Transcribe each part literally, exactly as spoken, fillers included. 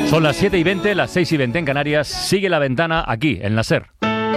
Son las siete y veinte, las seis y veinte en Canarias. Sigue La Ventana aquí, en la SER.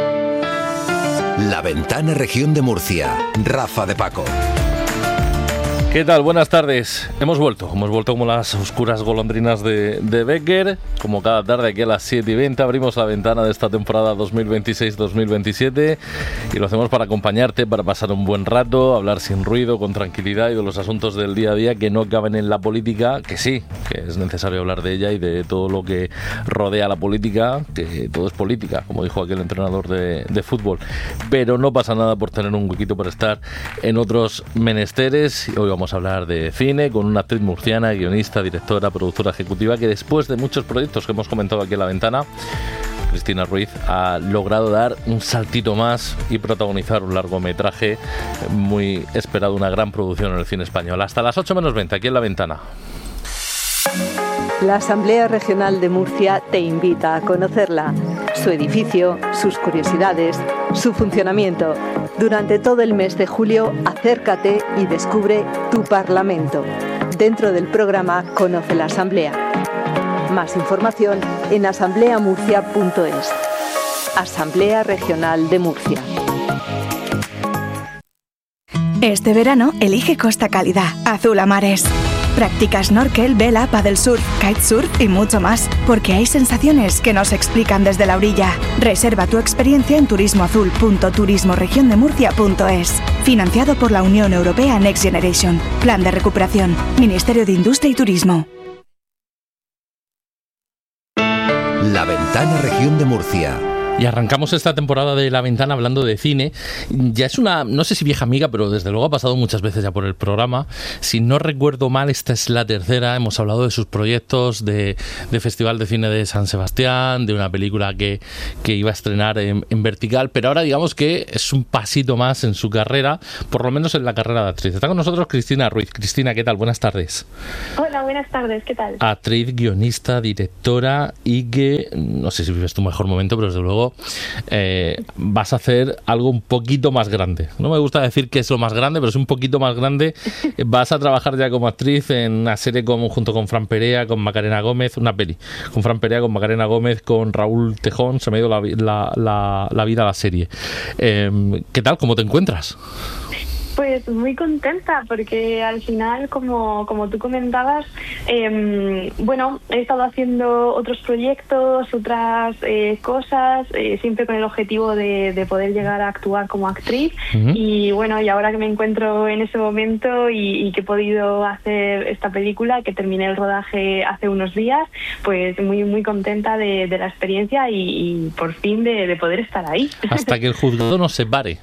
La Ventana, Región de Murcia. Rafa de Paco. ¿Qué tal? Buenas tardes. Hemos vuelto, hemos vuelto como las oscuras golondrinas de, de Becker. Como cada tarde aquí a las siete y veinte abrimos la ventana de esta temporada dos mil veintiséis dos mil veintisiete y lo hacemos para acompañarte, para pasar un buen rato, hablar sin ruido, con tranquilidad y de los asuntos del día a día que no caben en la política, que sí, que es necesario hablar de ella y de todo lo que rodea la política, que todo es política, como dijo aquel entrenador de, de fútbol. Pero no pasa nada por tener un huequito para estar en otros menesteres. Hoy vamos Vamos a hablar de cine con una actriz murciana, guionista, directora, productora ejecutiva que después de muchos proyectos que hemos comentado aquí en La Ventana, Cristina Ruiz ha logrado dar un saltito más y protagonizar un largometraje muy esperado, una gran producción en el cine español. Hasta las ocho menos veinte aquí en La Ventana. La Asamblea Regional de Murcia te invita a conocerla, su edificio, sus curiosidades, su funcionamiento. Durante todo el mes de julio, acércate y descubre tu Parlamento. Dentro del programa Conoce la Asamblea. Más información en asamblea murcia punto es. Asamblea Regional de Murcia. Este verano, elige Costa Cálida, azul a mares. Practica snorkel, vela, paddle surf, kitesurf y mucho más, porque hay sensaciones que no se explican desde la orilla. Reserva tu experiencia en turismoazul punto turismo región de murcia punto es. Financiado por la Unión Europea Next Generation. Plan de recuperación. Ministerio de Industria y Turismo. La Ventana, Región de Murcia. Y arrancamos esta temporada de La Ventana hablando de cine. Ya es una, no sé si vieja amiga, pero desde luego ha pasado muchas veces ya por el programa. Si no recuerdo mal, esta es la tercera. Hemos hablado de sus proyectos, de, de Festival de Cine de San Sebastián, de una película que, que iba a estrenar en, en Vertical, pero ahora digamos que es un pasito más en su carrera, por lo menos en la carrera de actriz. Está con nosotros Cristina Ruiz. Cristina, ¿qué tal? Buenas tardes. Hola, buenas tardes. ¿Qué tal? Actriz, guionista, directora y que, no sé si vives tu mejor momento, pero desde luego Eh, vas a hacer algo un poquito más grande. No me gusta decir que es lo más grande, pero es un poquito más grande. Vas a trabajar ya como actriz en una serie como, junto con Fran Perea, con Macarena Gómez, una peli con Fran Perea, con Macarena Gómez, con Raúl Tejón. Se me ha ido la, la, la, la vida a la serie. Eh, ¿Qué tal? ¿Cómo te encuentras? Pues muy contenta porque al final, como, como tú comentabas, eh, bueno, he estado haciendo otros proyectos, otras eh, cosas, eh, siempre con el objetivo de, de poder llegar a actuar como actriz. Uh-huh. Y bueno, y ahora que me encuentro en ese momento y, y que he podido hacer esta película, que terminé el rodaje hace unos días, pues muy muy contenta de, de la experiencia y, y por fin de, de poder estar ahí. Hasta que el juzgado nos separe.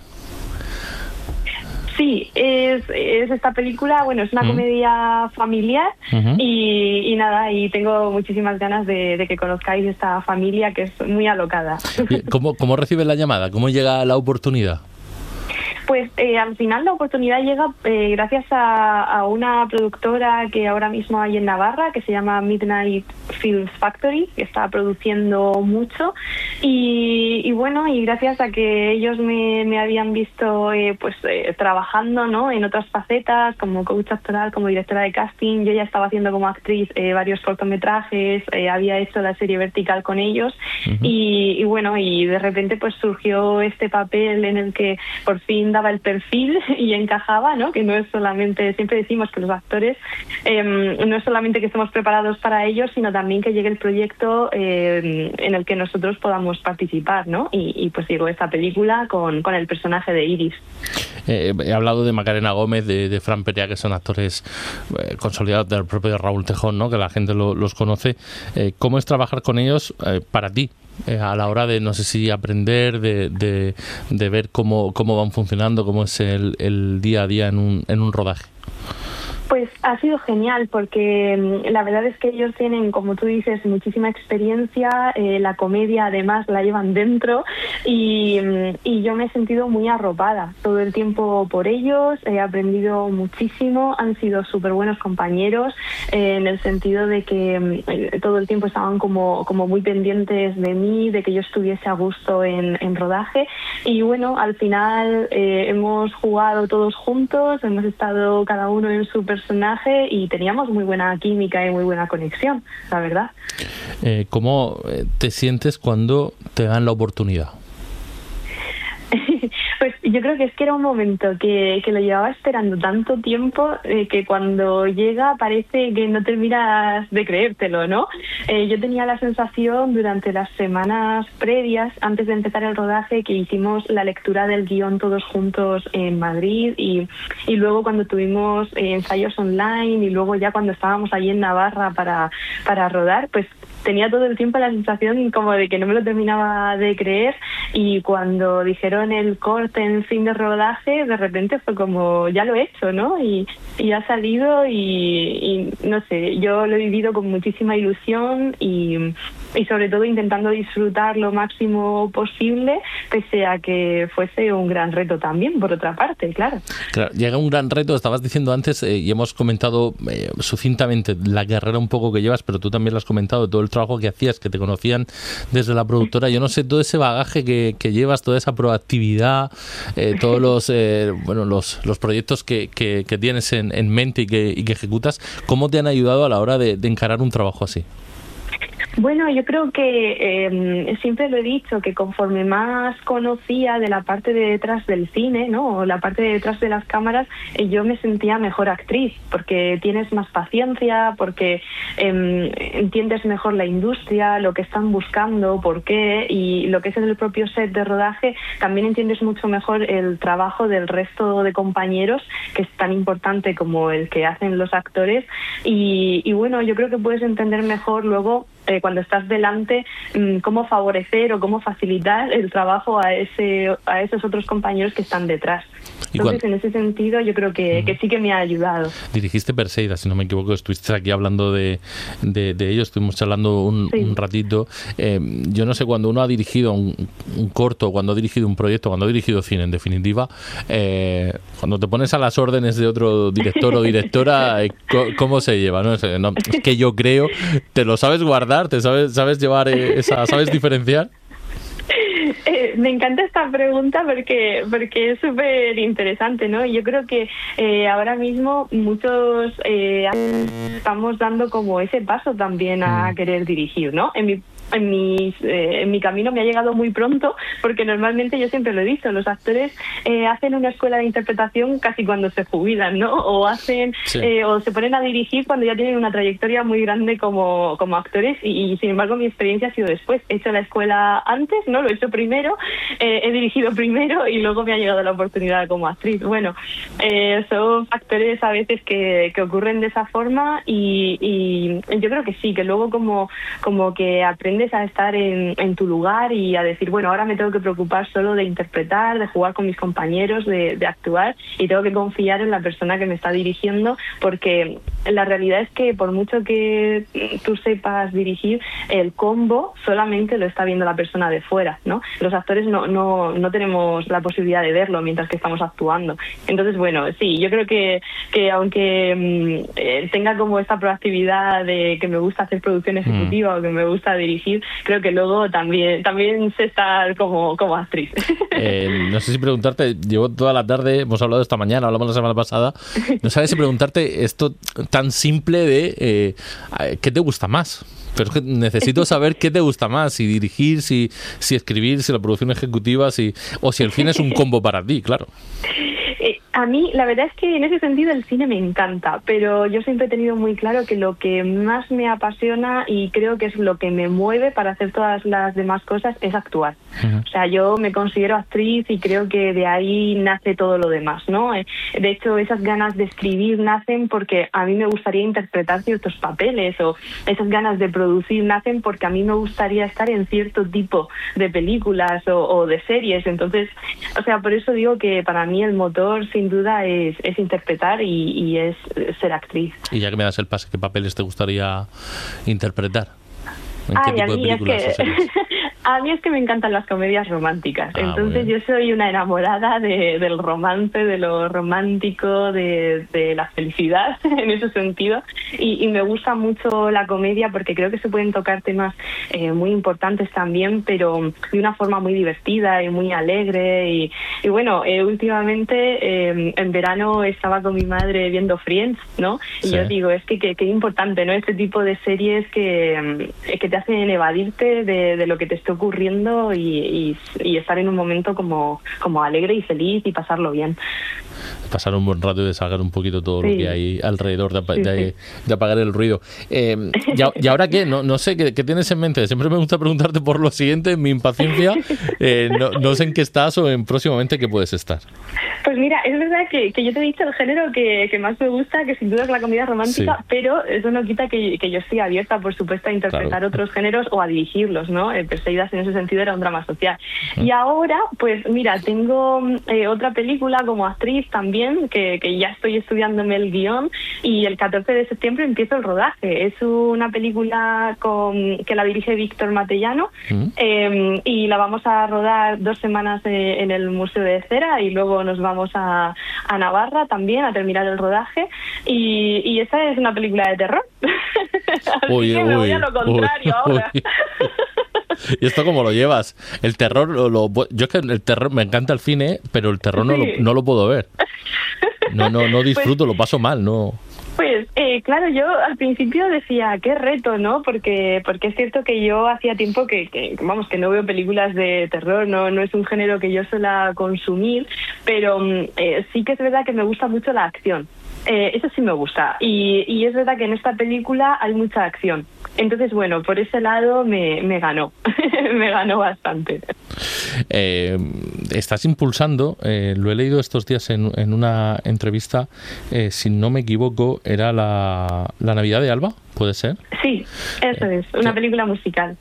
Sí, es, es esta película, bueno, es una uh-huh. comedia familiar uh-huh. y, y nada, y tengo muchísimas ganas de, de que conozcáis esta familia que es muy alocada. ¿Cómo, cómo recibes la llamada? ¿Cómo llega la oportunidad? Pues eh, al final la oportunidad llega eh, gracias a, a una productora que ahora mismo hay en Navarra, que se llama Midnight Films Factory, que está produciendo mucho y, y bueno, y gracias a que ellos me, me habían visto eh, pues eh, trabajando, ¿no?, en otras facetas como coach actoral, como directora de casting. Yo ya estaba haciendo como actriz eh, varios cortometrajes, eh, había hecho la serie Vertical con ellos uh-huh. y, y bueno, y de repente pues surgió este papel en el que por fin daba el perfil y encajaba, ¿no? Que no es solamente, siempre decimos que los actores eh, no es solamente que estemos preparados para ellos, sino también que llegue el proyecto eh, en el que nosotros podamos participar, ¿no? Y, y pues llegó esta película con, con el personaje de Iris. Eh, he hablado de Macarena Gómez, de, de Fran Perea, que son actores eh, consolidados, del propio Raúl Tejón, ¿no?, que la gente lo, los conoce. Eh, ¿Cómo es trabajar con ellos eh, para ti? Eh, a la hora de, no sé si aprender, de, de, de ver cómo, cómo van funcionando, cómo es el, el día a día en un, en un rodaje. Pues ha sido genial porque la verdad es que ellos tienen, como tú dices, muchísima experiencia, eh, la comedia además la llevan dentro y, y yo me he sentido muy arropada todo el tiempo por ellos, he aprendido muchísimo, han sido súper buenos compañeros eh, en el sentido de que eh, todo el tiempo estaban como, como muy pendientes de mí, de que yo estuviese a gusto en, en rodaje y bueno, al final eh, hemos jugado todos juntos, hemos estado cada uno en su personaje y teníamos muy buena química y muy buena conexión, la verdad. Eh, ¿Cómo te sientes cuando te dan la oportunidad? Pues yo creo que es que era un momento que, que lo llevaba esperando tanto tiempo eh, que cuando llega parece que no terminas de creértelo, ¿no? Eh, yo tenía la sensación durante las semanas previas, antes de empezar el rodaje, que hicimos la lectura del guión todos juntos en Madrid y, y luego cuando tuvimos eh, ensayos online y luego ya cuando estábamos allí en Navarra para, para rodar, pues tenía todo el tiempo la sensación como de que no me lo terminaba de creer y cuando dijeron el corte en fin de rodaje, de repente fue como, ya lo he hecho, ¿no? Y, y ha salido y, y no sé, yo lo he vivido con muchísima ilusión y, y sobre todo intentando disfrutar lo máximo posible, pese a que fuese un gran reto también, por otra parte, claro. Claro, llega un gran reto, estabas diciendo antes eh, y hemos comentado eh, sucintamente la carrera un poco que llevas, pero tú también lo has comentado, todo el trabajo que hacías, que te conocían desde la productora. Yo no sé, todo ese bagaje que, que llevas, toda esa proactividad, eh, todos los eh, bueno los, los proyectos que, que, que tienes en, en mente y que, y que ejecutas, ¿cómo te han ayudado a la hora de, de encarar un trabajo así? Bueno, yo creo que eh, siempre lo he dicho, que conforme más conocía de la parte de detrás del cine, ¿no? O la parte de detrás de las cámaras, eh, yo me sentía mejor actriz, porque tienes más paciencia, porque eh, entiendes mejor la industria, lo que están buscando, por qué, y lo que es en el propio set de rodaje, también entiendes mucho mejor el trabajo del resto de compañeros, que es tan importante como el que hacen los actores, y, y bueno, yo creo que puedes entender mejor luego Eh, cuando estás delante, mmm, cómo favorecer o cómo facilitar el trabajo a ese a esos otros compañeros que están detrás. Entonces, en ese sentido, yo creo que, que sí que me ha ayudado. Dirigiste Perseida, si no me equivoco, estuviste aquí hablando de, de, de ello, estuvimos charlando un, sí. un ratito. Eh, yo no sé, cuando uno ha dirigido un, un corto, cuando ha dirigido un proyecto, cuando ha dirigido cine, en definitiva, eh, cuando te pones a las órdenes de otro director o directora, eh, ¿cómo se lleva? ¿No? No, es que yo creo, ¿te lo sabes guardar? ¿Te sabes, sabes llevar esa, sabes diferenciar? Eh, me encanta esta pregunta porque porque es súper interesante, ¿no? Yo creo que eh, ahora mismo muchos eh, estamos dando como ese paso también a querer dirigir, ¿no? En mi En, mis, eh, en mi camino me ha llegado muy pronto, porque normalmente yo siempre lo he dicho, los actores eh, hacen una escuela de interpretación casi cuando se jubilan, ¿no? O hacen sí. eh, o se ponen a dirigir cuando ya tienen una trayectoria muy grande como, como actores y, y sin embargo mi experiencia ha sido después. He hecho la escuela antes, ¿no? Lo he hecho primero, eh, he dirigido primero y luego me ha llegado la oportunidad como actriz. Bueno, eh, son factores a veces que, que ocurren de esa forma y, y yo creo que sí, que luego como, como que aprendes a estar en, en tu lugar y a decir, bueno, ahora me tengo que preocupar solo de interpretar, de jugar con mis compañeros, de, de actuar, y tengo que confiar en la persona que me está dirigiendo, porque la realidad es que por mucho que tú sepas dirigir, el combo solamente lo está viendo la persona de fuera, ¿no? Los actores no, no, no tenemos la posibilidad de verlo mientras que estamos actuando. Entonces, bueno, sí, yo creo que, que aunque eh, tenga como esta proactividad de que me gusta hacer producción ejecutiva mm. o que me gusta dirigir, creo que luego también también sé estar como, como actriz. Eh, no sé si preguntarte, llevo toda la tarde, hemos hablado esta mañana, hablamos la semana pasada, no sabes si preguntarte esto tan simple de eh, ¿qué te gusta más? Pero es que necesito saber qué te gusta más, si dirigir, si, si escribir, si la producción ejecutiva, si o si el cine es un combo para ti, claro. A mí, la verdad es que en ese sentido el cine me encanta, pero yo siempre he tenido muy claro que lo que más me apasiona y creo que es lo que me mueve para hacer todas las demás cosas es actuar. Uh-huh. O sea, yo me considero actriz y creo que de ahí nace todo lo demás, ¿no? De hecho, esas ganas de escribir nacen porque a mí me gustaría interpretar ciertos papeles, o esas ganas de producir nacen porque a mí me gustaría estar en cierto tipo de películas o, o de series. Entonces, o sea, por eso digo que para mí el motor, sin duda, es, es interpretar y, y es ser actriz. Y ya que me das el pase, ¿qué papeles te gustaría interpretar? ¿En Ay, qué tipo a de mí es películas que o series? a mí es que me encantan las comedias románticas. Ah, Entonces yo soy una enamorada de, del romance, de lo romántico, de, de la felicidad en ese sentido. Y, y me gusta mucho la comedia porque creo que se pueden tocar temas eh, muy importantes también, pero de una forma muy divertida y muy alegre. Y, y bueno, eh, últimamente eh, en verano estaba con mi madre viendo Friends, ¿no? Y Sí. yo digo, es que qué importante, ¿no? Este tipo de series que, que te hacen evadirte de, de lo que te esté ocurriendo y, y, y estar en un momento como, como alegre y feliz y pasarlo bien. Pasar un buen rato y desahogar un poquito todo Sí. lo que hay alrededor de, apa- Sí, de- sí. de apagar el ruido. Eh, ¿y, a- y ahora qué? No, no sé, ¿qué, qué tienes en mente? Siempre me gusta preguntarte por lo siguiente, mi impaciencia. Eh, no, no sé en qué estás o en próximamente qué puedes estar. Pues mira, es verdad que, que yo te he dicho el género que, que más me gusta, que sin duda es la comedia romántica, Sí. pero eso no quita que, que yo estoy abierta, por supuesto, a interpretar Claro. otros géneros o a dirigirlos, ¿no? Eh, Perseguidas en ese sentido era un drama social. Y ahora, pues mira, tengo eh, otra película como actriz también, que, que ya estoy estudiándome el guión y el catorce de septiembre empiezo el rodaje. Es una película con, que la dirige Víctor Matellano Mm. eh, y la vamos a rodar dos semanas eh, en el Museo de Cera y luego nos vamos a, a Navarra también a terminar el rodaje y, y esa es una película de terror. Así Uy, que me voy uy, a lo contrario uy, ahora. uy. ¿Y esto cómo lo llevas? El terror, lo, lo- yo es que el terror, me encanta el cine, pero el terror no, lo, Sí. no lo puedo ver. No, no, no disfruto, lo paso mal, no. Pues eh, claro, yo al principio decía, qué reto, ¿no? Porque porque es cierto que yo hacía tiempo que, que vamos, que no veo películas de terror, no no es un género que yo suela consumir, pero mm, eh, sí que es verdad que me gusta mucho la acción. Eh, eso sí me gusta. Y, y es verdad que en esta película hay mucha acción. Entonces, bueno, por ese lado me, me ganó. me ganó bastante. Eh, estás impulsando, eh, lo he leído estos días en, en una entrevista, eh, si no me equivoco, era la, la Navidad de Alba, ¿puede ser? Sí, eso es, una película musical.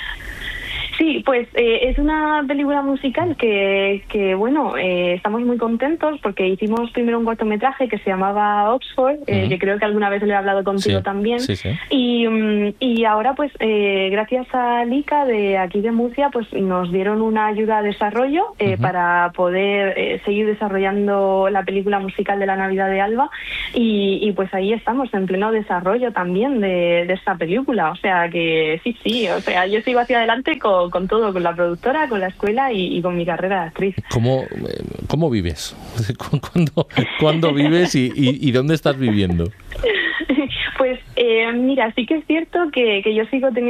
Sí, pues eh, es una película musical que, que bueno, eh, estamos muy contentos porque hicimos primero un cortometraje que se llamaba Oxford, eh, Ujú. que creo que alguna vez le he hablado contigo Sí, también. sí, sí. Y, mm, y ahora, pues, eh, gracias a Lika de aquí de Murcia, pues nos dieron una ayuda a desarrollo eh, Ujú. para poder eh, seguir desarrollando la película musical de la Navidad de Alba. Y, y pues ahí estamos, en pleno desarrollo también de, de esta película. O sea que sí, sí, o sea, yo sigo hacia adelante con, con todo, con la productora, con la escuela y, y con mi carrera de actriz. ¿Cómo, eh, cómo vives? ¿Cuándo, cuándo vives y, y, y dónde estás viviendo? Pues eh, mira, sí que es cierto que, que yo sigo teniendo